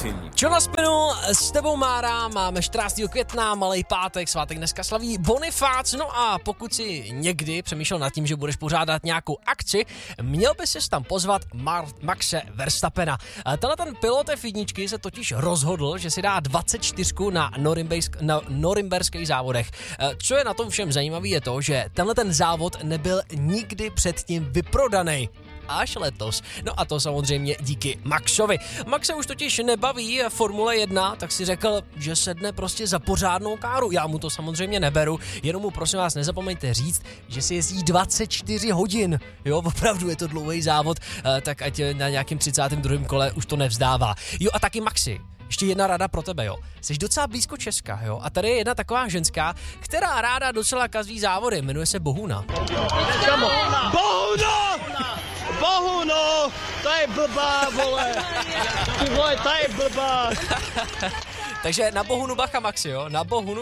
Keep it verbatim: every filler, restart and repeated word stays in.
finní. Čo na spinu, s tebou Mára, máme čtrnáctého května, malej pátek, svátek dneska slaví Bonifác, no a pokud si někdy přemýšlel nad tím, že budeš pořádat nějakou akci, měl by ses tam pozvat Mar- Maxe Verstappena. Tenhle ten pilot F jedna se totiž rozhodl, že si dá dvacet čtyři na, Norimbersk- na norimberských závodech. Co je na tom všem zajímavé je to, že tenhle ten závod nebyl nikdy předtím vyprodaný. Až letos. No a to samozřejmě díky Maxovi. Maxe už totiž nebaví Formule jedna, tak si řekl, že sedne prostě za pořádnou káru. Já mu to samozřejmě neberu, jenom mu prosím vás nezapomeňte říct, že si jezdí dvacet čtyři hodin. Jo, opravdu je to dlouhý závod, tak ať na nějakým třicátém druhém kole už to nevzdává. Jo a taky Maxi. Ještě jedna rada pro tebe, jo. Jsi docela blízko Česka, jo. A tady je jedna taková ženská, která ráda docela kazí závody. Jmenuje se Bohuna. Bohuno! Bohuno! To je blbá, vole! Ty vole, to je blbá! Takže na Bohunu bacha, Maxi, jo. Na Bohunu